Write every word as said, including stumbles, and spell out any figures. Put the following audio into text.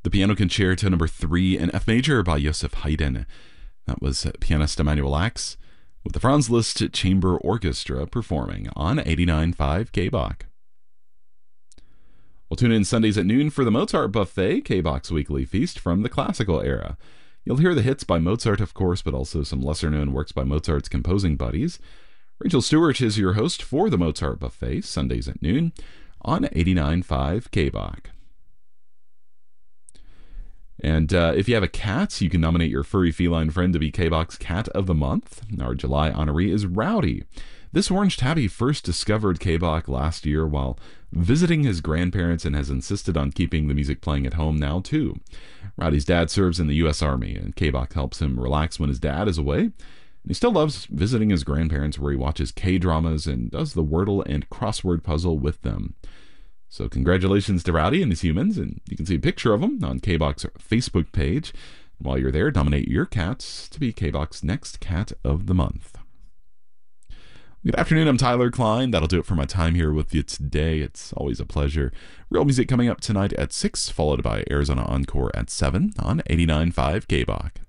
The Piano Concerto number three in F major by Joseph Haydn. That was pianist Emanuel Ax with the Franz Liszt Chamber Orchestra performing on eighty-nine point five K B O C. We'll tune in Sundays at noon for the Mozart Buffet, K B O C's weekly feast from the classical era. You'll hear the hits by Mozart, of course, but also some lesser-known works by Mozart's composing buddies. Rachel Stewart is your host for the Mozart Buffet, Sundays at noon on eighty-nine point five K B O C. And uh, if you have a cat, you can nominate your furry feline friend to be K B O C's Cat of the Month. Our July honoree is Rowdy. This orange tabby first discovered K B O C last year while visiting his grandparents and has insisted on keeping the music playing at home now, too. Rowdy's dad serves in the U S Army, and K B O C helps him relax when his dad is away. And he still loves visiting his grandparents, where he watches K-dramas and does the Wordle and crossword puzzle with them. So congratulations to Rowdy and his humans, and you can see a picture of him on K B O C's Facebook page. While you're there, nominate your cats to be K B O C's next Cat of the Month. Good afternoon, I'm Tyler Klein. That'll do it for my time here with you today. It's always a pleasure. Real music coming up tonight at six, followed by Arizona Encore at seven on eighty-nine point five K B O C.